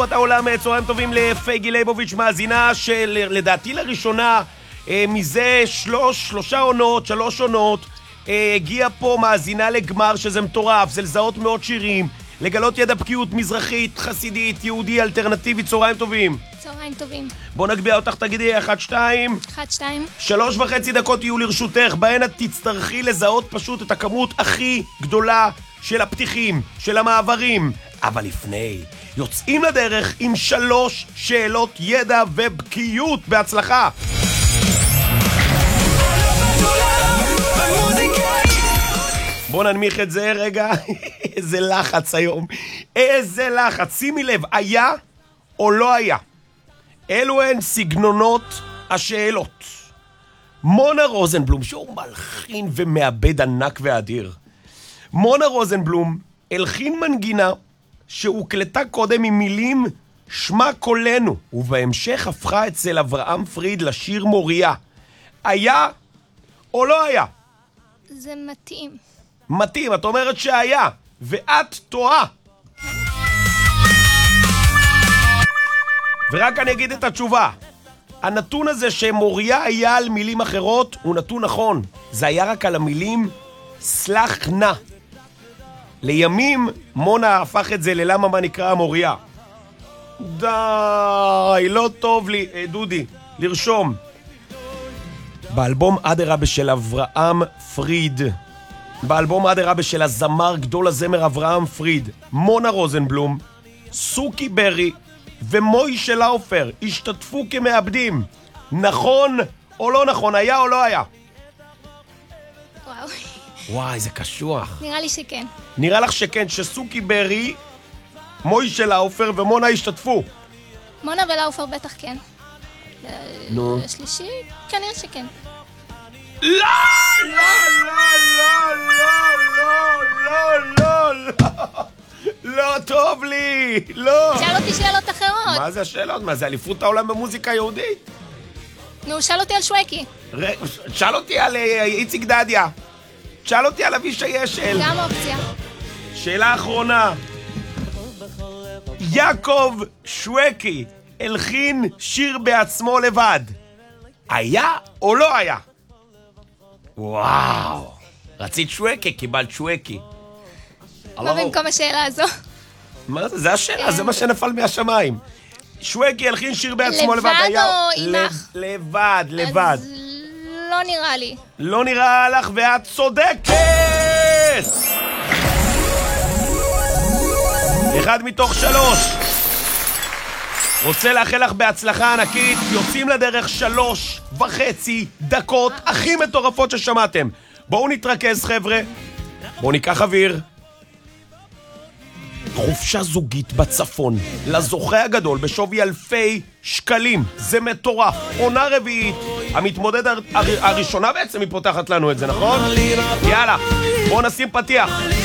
העולם, צהריים טובים לפייגי ליבוביץ', מאזינה של לדעתי לראשונה מזה שלוש עונות הגיעה פה מאזינה לגמר, שזה מטורף, זה לזהות מאות שירים, לגלות ידע בקיאות מזרחית, חסידית, יהודי, אלטרנטיבי. צהריים טובים. צהריים טובים. בוא נגביה אותך, תגידי 1, 2 3.5 דקות יהיו לרשותך, בהן את תצטרכי לזהות פשוט את הכמות הכי גדולה של הפתיחים, של המעברים. אבל לפני, יוצאים לדרך עם 3 שאלות ידע ובקיאות. בהצלחה. בוא ננמיך את זה רגע. איזה לחץ היום, איזה לחץ. שימי לב, היה או לא היה? אלו הן סגנונות השאלות. מונה רוזנבלום, שהוא מלחין ומאבד ענק ואדיר, מונה רוזנבלום הלחין מנגינה שהוקלטה קודם עם מילים שמה קולנו, ובהמשך הפכה אצל אברהם פריד לשיר מוריה. היה או לא היה? זה מתאים. מתאים, את אומרת שהיה, ואת טועה. ורק אני אגיד את התשובה. הנתון הזה שמוריה היה על מילים אחרות הוא נתון נכון. זה היה רק על המילים סלח נא. לימים מונה הפך את זה ללמה מה נקרא מוריה. די, לא טוב לי. דודי, לרשום. באלבום אדרבה של אברהם פריד, באלבום אדרבה של הזמר גדול הזמר אברהם פריד, מונה רוזנבלום, סוקי ברי ומוישה לאופר השתתפו כמאבדים. נכון או לא נכון? היה או לא היה? וואו. וואי, זה קשוח. נראה לי שכן. נראה לך שכן, שסוקי ברי, מוישה לאופר ומונה השתתפו? מונה ולאופר בטח כן. נו. השלישי? כנראה שכן. לא! לא! לא! לא! לא! לא! לא טוב לי! לא! שאל אותי שאלות אחרות. מה זה השאלות? מה זה אליפות העולם במוזיקה יהודית? נו, שאל אותי על שווקי. שאל אותי על איציק דדיה. שאל אותי על אבישי אשל. גם אופציה. שאלה אחרונה. יעקב שווקי הלחין שיר בעצמו לבד. היה או לא היה? וואו, רצית שווקי, קיבלת שווקי. מה במקום השאלה הזו? מה זה? זה השאלה, זה מה שנפל מהשמיים. שווקי הלחין שיר בעצמו לבד. לבד או אימך? לבד, לבד. אז לא נראה לי. לא נראה לך ואת צודקת! 1 מתוך 3. רוצה לאחל לך בהצלחה ענקית. יוצאים לדרך 3.5 דקות הכי מטורפות ששמעתם. בואו נתרכז חבר'ה, בואו ניקח אוויר. חופשה זוגית בצפון לזוכה הגדול בשווי אלפי שקלים, זה מטורף. עונה רביעית, המתמודד הראשונה בעצם היא פותחת לנו את זה, נכון? יאללה, בואו נשים פתיח.